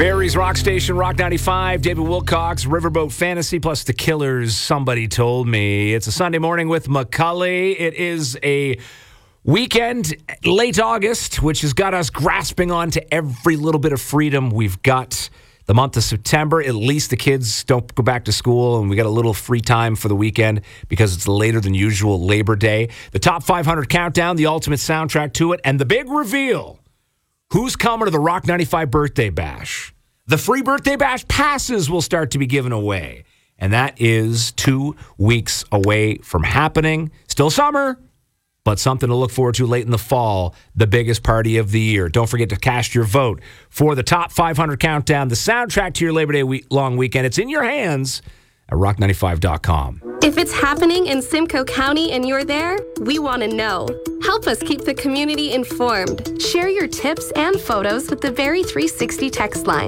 Barry's Rock Station, Rock 95, David Wilcox, Riverboat Fantasy, plus The Killers, Somebody Told Me. It's a Sunday morning with McCully. It is a weekend, late August, which has got us grasping on to every little bit of freedom we've got. The month of September, at least the kids don't go back to school, and we got a little free time for the weekend because it's later than usual Labor Day. The Top 500 Countdown, the ultimate soundtrack to it, and the big reveal. Who's coming to the Rock 95 Birthday Bash? The free Birthday Bash passes will start to be given away. And that is 2 weeks away from happening. Still summer, but something to look forward to late in the fall. The biggest party of the year. Don't forget to cast your vote for the Top 500 Countdown, the soundtrack to your Labor Day long weekend. It's in your hands at rock95.com. If it's happening in Simcoe County and you're there, we want to know. Help us keep the community informed. Share your tips and photos with the Very 360 text line,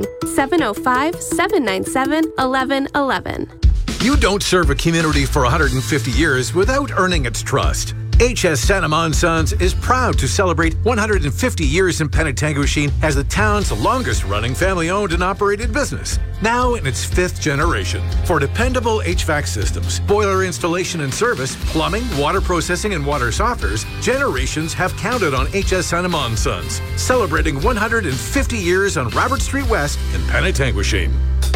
705-797-1111. You don't serve a community for 150 years without earning its trust. H.S. Sanama & Sons is proud to celebrate 150 years in Penetanguishene as the town's longest-running family-owned and operated business, now in its 5th generation. For dependable HVAC systems, boiler installation and service, plumbing, water processing, and water softeners, generations have counted on H.S. Sanama & Sons, celebrating 150 years on Robert Street West in Penetanguishene.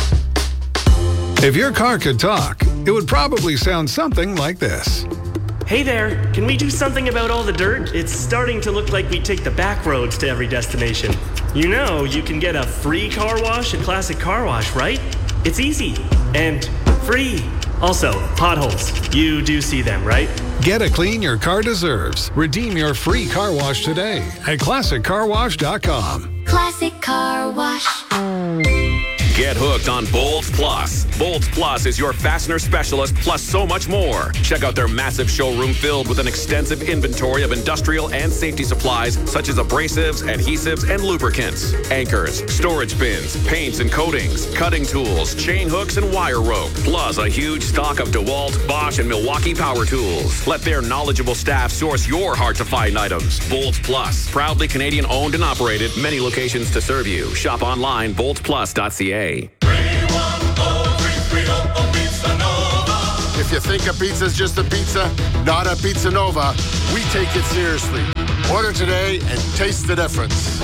If your car could talk, it would probably sound something like this. Hey there, can we do something about all the dirt? It's starting to look like we take the back roads to every destination. You know, you can get a free car wash at Classic Car Wash, right? It's easy and free. Also, potholes. You do see them, right? Get a clean your car deserves. Redeem your free car wash today at ClassicCarWash.com. Classic Car Wash. Get hooked on Bolts Plus. Bolts Plus is your fastener specialist, plus so much more. Check out their massive showroom filled with an extensive inventory of industrial and safety supplies, such as abrasives, adhesives, and lubricants, anchors, storage bins, paints and coatings, cutting tools, chain hooks, and wire rope, plus a huge stock of DeWalt, Bosch, and Milwaukee power tools. Let their knowledgeable staff source your hard-to-find items. Bolts Plus, proudly Canadian-owned and operated, many locations to serve you. Shop online, boltsplus.ca. If you think a pizza's just a pizza, not a Pizza Nova, we take it seriously. Order today and taste the difference.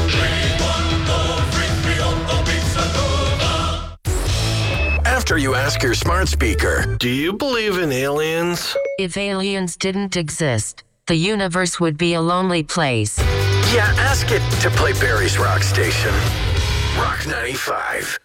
After you ask your smart speaker, do you believe in aliens? If aliens didn't exist, the universe would be a lonely place. Yeah, ask it to play Barry's Rock Station. Rock 95.